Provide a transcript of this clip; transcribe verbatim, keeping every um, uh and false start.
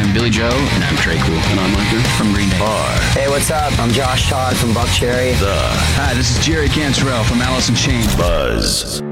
I'm Billy Joe. And I'm Trey Cool. And I'm Micah From Green Day. Bar. Hey, what's up? I'm Josh Todd from Buckcherry. The Hi, this is Jerry Cantrell from Alice in Chains. Buzz.